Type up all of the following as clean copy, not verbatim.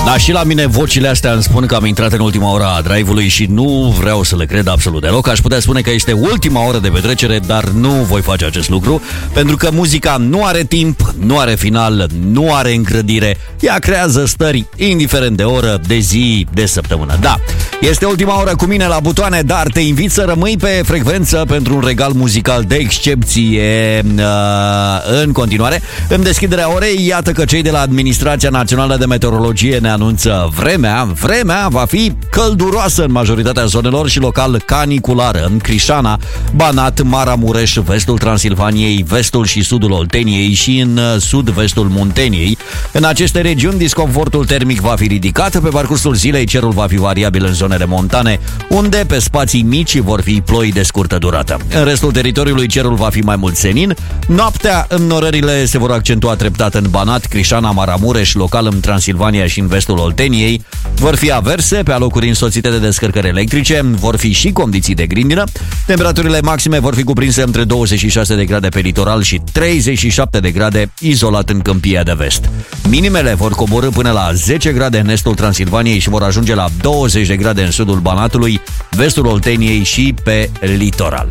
Da, și la mine vocile astea îmi spun că am intrat în ultima oră a drive-ului și nu vreau să le cred absolut deloc. Aș putea spune că este ultima oră de petrecere, dar nu voi face acest lucru, pentru că muzica nu are timp, nu are final, nu are îngrădire. Ea creează stări, indiferent de oră, de zi, de săptămână. Da, este ultima oră cu mine la butoane, dar te invit să rămâi pe frecvență pentru un regal muzical de excepție în continuare. În deschiderea orei, iată că cei de la Administrația Națională de Meteorologie ne anunță vremea. Vremea va fi călduroasă în majoritatea zonelor și local caniculară în Crișana, Banat, Maramureș, vestul Transilvaniei, vestul și sudul Olteniei și în sud-vestul Munteniei. În aceste regiuni, disconfortul termic va fi ridicat. Pe parcursul zilei, cerul va fi variabil în zonele montane, unde pe spații mici vor fi ploi de scurtă durată. În restul teritoriului, cerul va fi mai mult senin. Noaptea, înnorările se vor accentua treptat în Banat, Crișana, Maramureș, local în Transilvania și în vestul Olteniei. Vor fi averse, pe alocuri însoțite de descărcări electrice, vor fi și condiții de grindină. Temperaturile maxime vor fi cuprinse între 26 de grade pe litoral și 37 de grade izolat în Câmpia de Vest. Minimele vor coborî până la 10 grade în estul Transilvaniei și vor ajunge la 20 de grade în sudul Banatului, vestul Olteniei și pe litoral.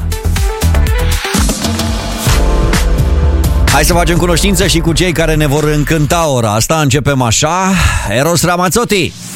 Hai să facem cunoștință și cu cei care ne vor încânta ora asta. Începem așa. Eros Ramazzotti.